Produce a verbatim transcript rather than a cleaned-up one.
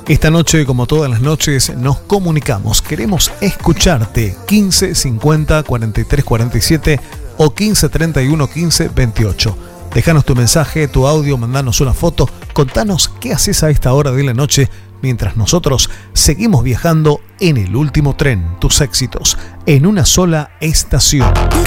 Esta noche, como todas las noches, nos comunicamos. Queremos escucharte. quince cincuenta cuarenta y tres cuarenta y siete o quince treinta y uno quince veintiocho. Déjanos tu mensaje, tu audio, mandanos una foto. Contanos qué haces a esta hora de la noche mientras nosotros seguimos viajando en el último tren. Tus éxitos en una sola estación.